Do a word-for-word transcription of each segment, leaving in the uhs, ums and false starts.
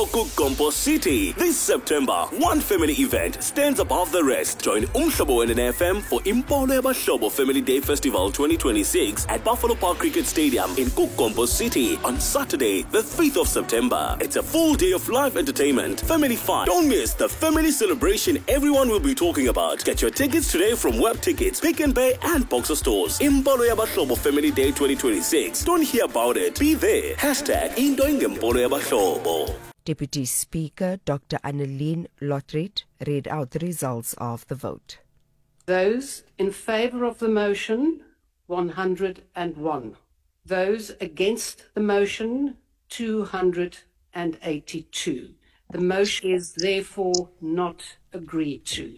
for Kukompo City. This September, one family event stands above the rest. Join Umhlobo and F M for Impolo Yabahlobo Family Day Festival twenty twenty-six at Buffalo Park Cricket Stadium in Kukompo City on Saturday, the fifth of September. It's a full day of live entertainment, family fun. Don't miss the family celebration everyone will be talking about. Get your tickets today from Web Tickets, Pick and Pay and Boxer stores. Impolo Yabahlobo Family Day twenty twenty-six. Don't hear about it. Be there. Hashtag Indoingempolo Yabahlobo. Deputy Speaker Doctor Annelien Lotriet read out the results of the vote. Those in favour of the motion, one hundred and one. Those against the motion, two hundred eighty-two. The motion is therefore not agreed to.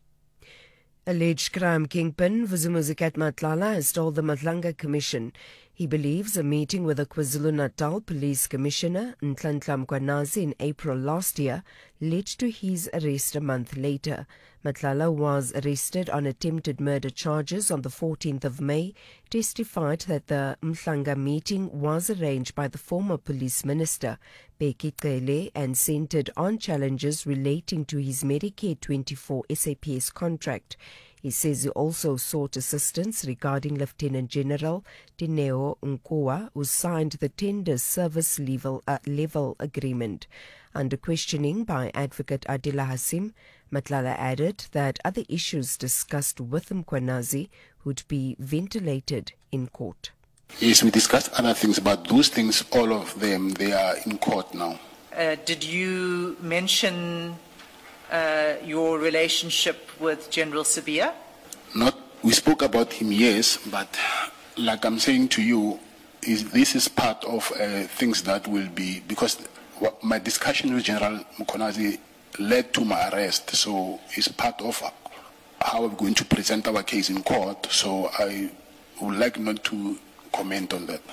Alleged crime kingpin Vusumuzikat Matlala has told the Matlanga Commission he believes a meeting with the KwaZulu-Natal Police Commissioner Nhlanhla Mkhwanazi in April last year led to his arrest a month later. Matlala was arrested on attempted murder charges on the fourteenth of May, testified that the Mhlanga meeting was arranged by the former police minister, Bheki Cele, and centered on challenges relating to his Medicare twenty-four S A P S contract. He says he also sought assistance regarding Lieutenant General Dineo Nkua, who signed the tender service level, uh, level agreement. Under questioning by Advocate Adila Hasim, Matlala added that other issues discussed with Mkhwanazi would be ventilated in court. Yes, we discussed other things, but those things, all of them, they are in court now. Uh, did you mention uh, your relationship with General Sibiya? Not, we spoke about him, yes, but like I'm saying to you, is this is part of uh, things that will be, because what, my discussion with General Mkhwanazi led to my arrest, so it's part of how we're going to present our case in court, so I would like not to comment on that.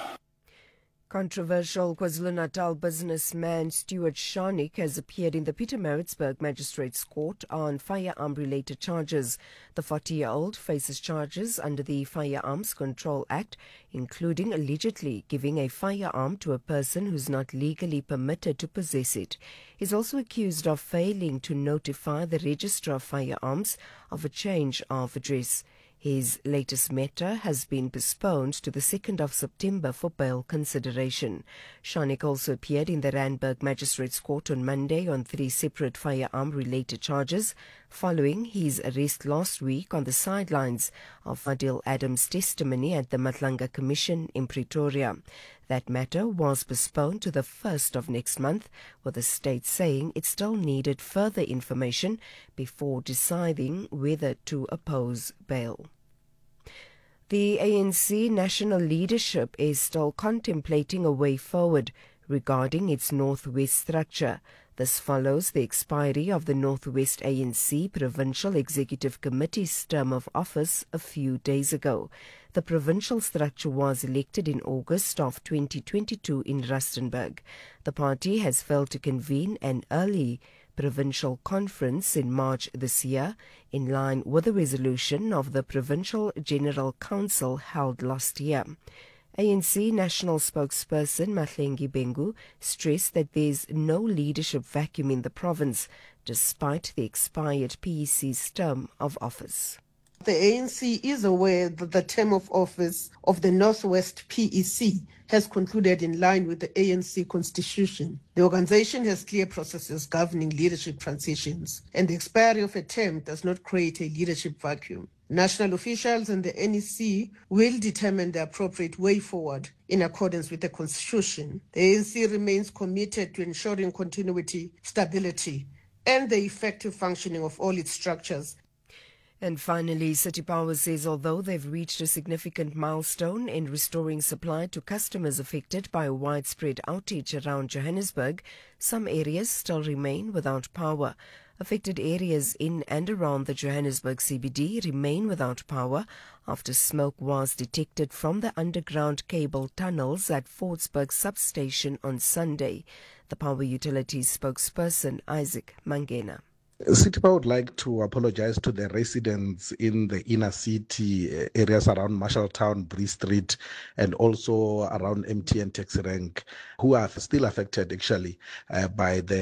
Controversial KwaZulu-Natal businessman Stuart Sharnik has appeared in the Pietermaritzburg Magistrates Court on firearm-related charges. The forty-year-old faces charges under the Firearms Control Act, including allegedly giving a firearm to a person who's not legally permitted to possess it. He's also accused of failing to notify the Registrar of Firearms of a change of address. His latest matter has been postponed to the second of September for bail consideration. Sharnik also appeared in the Randburg Magistrates Court on Monday on three separate firearm-related charges, following his arrest last week on the sidelines of Adil Adams' testimony at the Matlanga Commission in Pretoria. That matter was postponed to the first of next month, with the state saying it still needed further information before deciding whether to oppose bail. The A N C national leadership is still contemplating a way forward regarding its Northwest structure. This follows the expiry of the Northwest A N C Provincial Executive Committee's term of office a few days ago. The provincial structure was elected in August of twenty twenty-two in Rustenburg. The party has failed to convene an early provincial conference in March this year, in line with the resolution of the Provincial General Council held last year. A N C national spokesperson Mahlengi Bengu stressed that there's no leadership vacuum in the province, despite the expired P E C's term of office. The A N C is aware that the term of office of the Northwest P E C has concluded in line with the A N C constitution. The organization has clear processes governing leadership transitions, and the expiry of a term does not create a leadership vacuum. National officials and the N E C will determine the appropriate way forward in accordance with the constitution. The A N C remains committed to ensuring continuity, stability, and the effective functioning of all its structures. And finally, City Power says although they've reached a significant milestone in restoring supply to customers affected by a widespread outage around Johannesburg, some areas still remain without power. Affected areas in and around the Johannesburg C B D remain without power after smoke was detected from the underground cable tunnels at Fordsburg substation on Sunday. The Power Utilities spokesperson Isaac Mangena. City Power would like to apologize to the residents in the inner city areas around Marshalltown, Bree Street, and also around M T N Taxi Rank, who are still affected actually uh, by the